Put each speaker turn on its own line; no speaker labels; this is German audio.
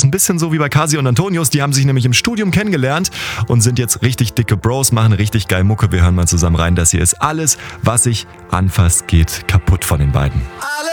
ein bisschen so wie bei Kasi und Antonius. Die haben sich nämlich im Studium kennengelernt und sind jetzt richtig dicke Bros, machen richtig geil Mucke. Wir hören mal zusammen rein. Das hier ist Alles, was sich anfasst, geht kaputt von den beiden.